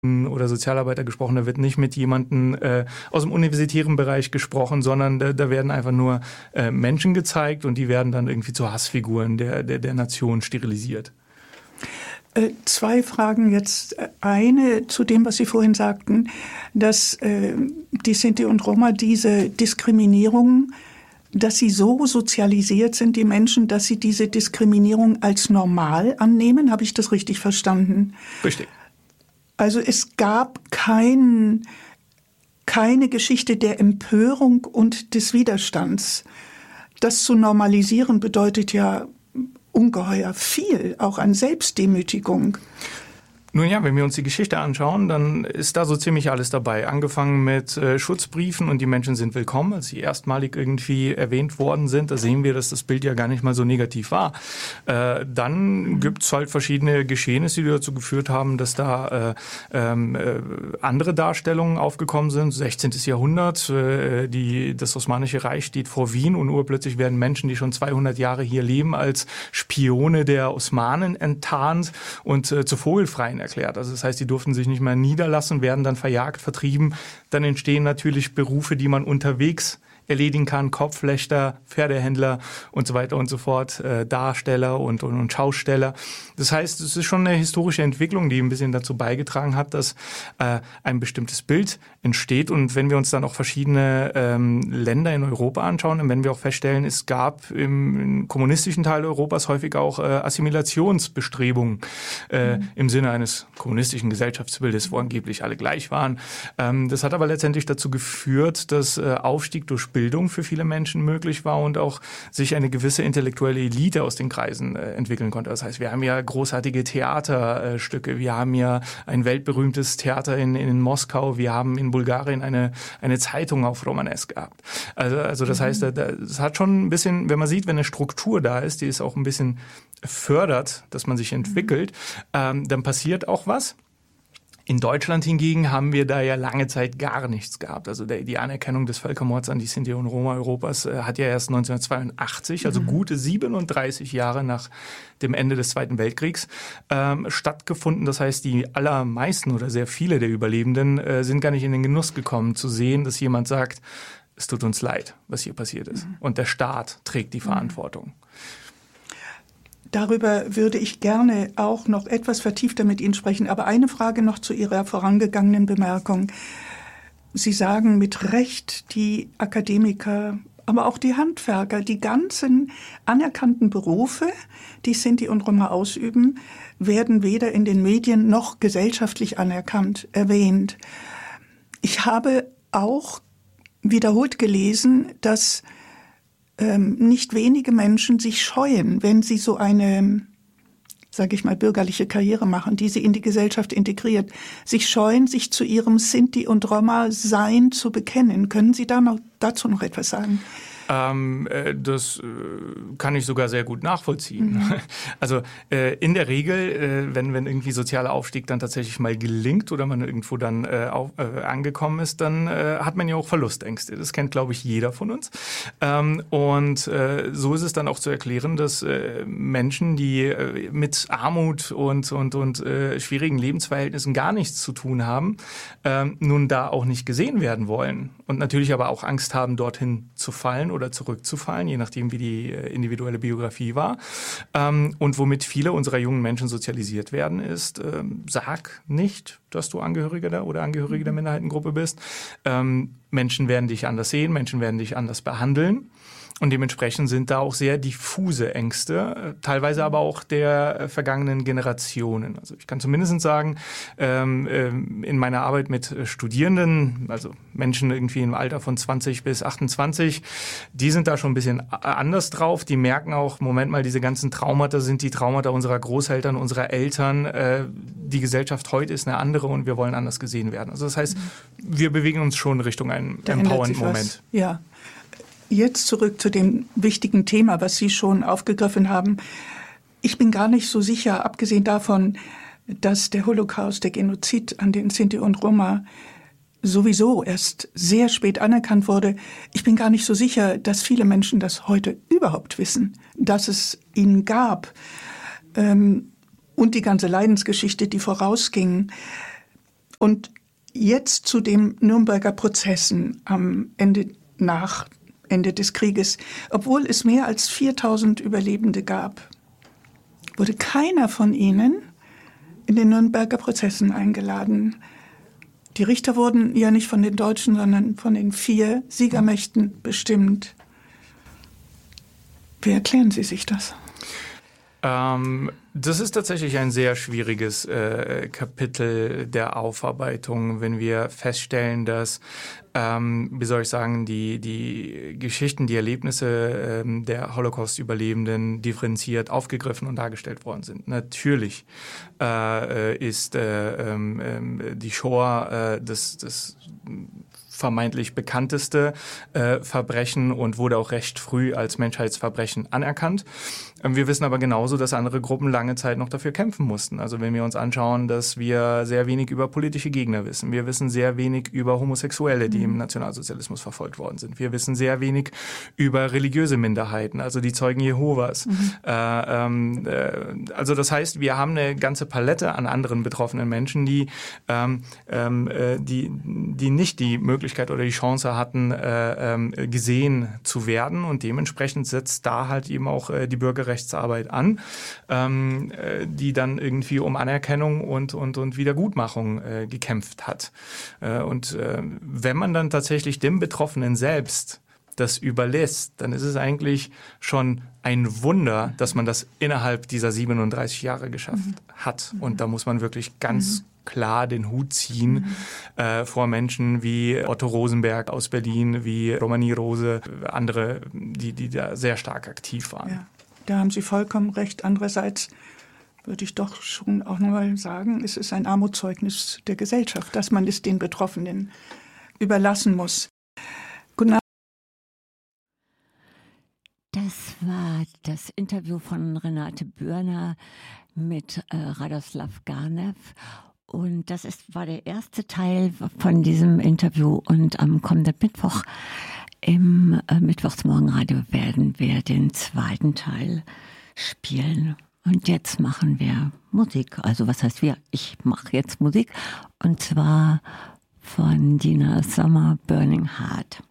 oder Sozialarbeiter gesprochen, da wird nicht mit jemandem aus dem universitären Bereich gesprochen, sondern da werden einfach nur Menschen gezeigt und die werden dann irgendwie zu Hassfiguren der Nation sterilisiert. 2 Fragen jetzt. Eine zu dem, was Sie vorhin sagten, dass die Sinti und Roma diese Diskriminierung, dass sie so sozialisiert sind, die Menschen, dass sie diese Diskriminierung als normal annehmen. Habe ich das richtig verstanden? Richtig. Also es gab keine Geschichte der Empörung und des Widerstands. Das zu normalisieren bedeutet ja ungeheuer viel, auch an Selbstdemütigung. Nun ja, wenn wir uns die Geschichte anschauen, dann ist da so ziemlich alles dabei. Angefangen mit Schutzbriefen und die Menschen sind willkommen, als sie erstmalig irgendwie erwähnt worden sind. Da sehen wir, dass das Bild ja gar nicht mal so negativ war. Dann gibt's halt verschiedene Geschehnisse, die dazu geführt haben, dass da andere Darstellungen aufgekommen sind. 16. Jahrhundert, das Osmanische Reich steht vor Wien und urplötzlich werden Menschen, die schon 200 Jahre hier leben, als Spione der Osmanen enttarnt und zu Vogelfreien erklärt. Also das heißt, die durften sich nicht mehr niederlassen, werden dann verjagt, vertrieben. Dann entstehen natürlich Berufe, die man unterwegs erledigen kann, Kopflechter, Pferdehändler und so weiter und so fort, Darsteller und Schausteller. Das heißt, es ist schon eine historische Entwicklung, die ein bisschen dazu beigetragen hat, dass ein bestimmtes Bild entsteht. Und wenn wir uns dann auch verschiedene Länder in Europa anschauen, dann werden wir auch feststellen, es gab im kommunistischen Teil Europas häufig auch Assimilationsbestrebungen im Sinne eines kommunistischen Gesellschaftsbildes, wo angeblich alle gleich waren. Das hat aber letztendlich dazu geführt, dass Aufstieg durch Bildung für viele Menschen möglich war und auch sich eine gewisse intellektuelle Elite aus den Kreisen entwickeln konnte. Das heißt, wir haben ja großartige Theaterstücke, wir haben ja ein weltberühmtes Theater in Moskau, wir haben in Bulgarien eine Zeitung auf Romanesk gehabt. Also das heißt, das hat schon ein bisschen, wenn man sieht, wenn eine Struktur da ist, die ist auch ein bisschen fördert, dass man sich entwickelt, dann passiert auch was. In Deutschland hingegen haben wir da ja lange Zeit gar nichts gehabt. Also die Anerkennung des Völkermords an die Sinti und Roma Europas hat ja erst 1982, also gute 37 Jahre nach dem Ende des Zweiten Weltkriegs, stattgefunden. Das heißt, die allermeisten oder sehr viele der Überlebenden sind gar nicht in den Genuss gekommen zu sehen, dass jemand sagt, es tut uns leid, was hier passiert ist. Und der Staat trägt die Verantwortung. Darüber würde ich gerne auch noch etwas vertiefter mit Ihnen sprechen. Aber eine Frage noch zu Ihrer vorangegangenen Bemerkung. Sie sagen mit Recht, die Akademiker, aber auch die Handwerker, die ganzen anerkannten Berufe, die Sinti und Roma ausüben, werden weder in den Medien noch gesellschaftlich anerkannt erwähnt. Ich habe auch wiederholt gelesen, dass nicht wenige Menschen sich scheuen, wenn sie so eine, sage ich mal, bürgerliche Karriere machen, die sie in die Gesellschaft integriert, sich scheuen, sich zu ihrem Sinti- und Roma-Sein zu bekennen. Können Sie dazu noch etwas sagen? Das kann ich sogar sehr gut nachvollziehen. Also in der Regel, wenn irgendwie sozialer Aufstieg dann tatsächlich mal gelingt oder man irgendwo dann angekommen ist, dann hat man ja auch Verlustängste. Das kennt, glaube ich, jeder von uns. Und so ist es dann auch zu erklären, dass Menschen, die mit Armut und schwierigen Lebensverhältnissen gar nichts zu tun haben, nun da auch nicht gesehen werden wollen. Und natürlich aber auch Angst haben, dorthin zu fallen oder zurückzufallen, je nachdem, wie die individuelle Biografie war. Und womit viele unserer jungen Menschen sozialisiert werden, ist, sag nicht, dass du Angehöriger der Angehörige der Minderheitengruppe bist. Menschen werden dich anders sehen, Menschen werden dich anders behandeln. Und dementsprechend sind da auch sehr diffuse Ängste, teilweise aber auch der vergangenen Generationen. Also ich kann zumindest sagen, in meiner Arbeit mit Studierenden, also Menschen irgendwie im Alter von 20 bis 28, die sind da schon ein bisschen anders drauf. Die merken auch, Moment mal, diese ganzen Traumata sind die Traumata unserer Großeltern, unserer Eltern. Die Gesellschaft heute ist eine andere und wir wollen anders gesehen werden. Also das heißt, wir bewegen uns schon Richtung einen Empowerment-Moment. Ja. Jetzt zurück zu dem wichtigen Thema, was Sie schon aufgegriffen haben. Ich bin gar nicht so sicher, abgesehen davon, dass der Holocaust, der Genozid an den Sinti und Roma sowieso erst sehr spät anerkannt wurde. Ich bin gar nicht so sicher, dass viele Menschen das heute überhaupt wissen, dass es ihn gab. Und die ganze Leidensgeschichte, die vorausging. Und jetzt zu den Nürnberger Prozessen nach Ende des Krieges. Obwohl es mehr als 4000 Überlebende gab, wurde keiner von ihnen in den Nürnberger Prozessen eingeladen. Die Richter wurden ja nicht von den Deutschen, sondern von den 4 Siegermächten bestimmt. Wie erklären Sie sich das? Das ist tatsächlich ein sehr schwieriges Kapitel der Aufarbeitung, wenn wir feststellen, dass, die Geschichten, die Erlebnisse der Holocaust-Überlebenden differenziert aufgegriffen und dargestellt worden sind. Natürlich ist die Shoah das vermeintlich bekannteste Verbrechen und wurde auch recht früh als Menschheitsverbrechen anerkannt. Wir wissen aber genauso, dass andere Gruppen lange Zeit noch dafür kämpfen mussten. Also wenn wir uns anschauen, dass wir sehr wenig über politische Gegner wissen. Wir wissen sehr wenig über Homosexuelle, die im Nationalsozialismus verfolgt worden sind. Wir wissen sehr wenig über religiöse Minderheiten, also die Zeugen Jehovas. Also das heißt, wir haben eine ganze Palette an anderen betroffenen Menschen, die nicht die Möglichkeit oder die Chance hatten, gesehen zu werden. Und dementsprechend setzt da halt eben auch die Bürgerrechtsarbeit an, die dann irgendwie um Anerkennung und Wiedergutmachung gekämpft hat. Wenn man dann tatsächlich dem Betroffenen selbst das überlässt, dann ist es eigentlich schon ein Wunder, dass man das innerhalb dieser 37 Jahre geschafft hat. Und da muss man wirklich ganz klar den Hut ziehen vor Menschen wie Otto Rosenberg aus Berlin, wie Romani Rose, andere, die da sehr stark aktiv waren. Ja. Da haben Sie vollkommen recht. Andererseits würde ich doch schon auch nochmal sagen, es ist ein Armutszeugnis der Gesellschaft, dass man es den Betroffenen überlassen muss. Guten Abend. Das war das Interview von Renate Bürner mit Radoslav Ganev. Und das war der erste Teil von diesem Interview. Und am kommenden Mittwoch im Mittwochsmorgenradio werden wir den zweiten Teil spielen. Und jetzt machen wir Musik. Also was heißt wir? Ich mache jetzt Musik. Und zwar von Dina Sommer, Burning Heart.